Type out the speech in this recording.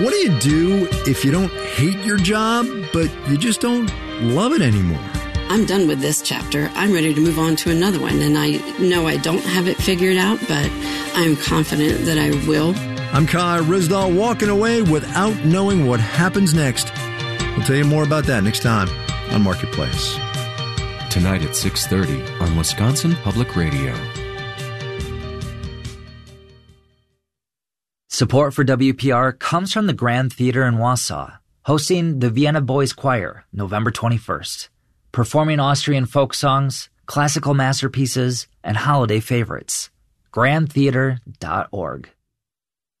What do you do if you don't hate your job, but you just don't love it anymore? I'm done with this chapter. I'm ready to move on to another one, and I know I don't have it figured out, but I'm confident that I will. I'm Kai Ryssdal, walking away without knowing what happens next. We'll tell you more about that next time on Marketplace. Tonight at 6:30 on Wisconsin Public Radio. Support for WPR comes from the Grand Theater in Wausau, hosting the Vienna Boys Choir November 21st, performing Austrian folk songs, classical masterpieces, and holiday favorites. grandtheater.org.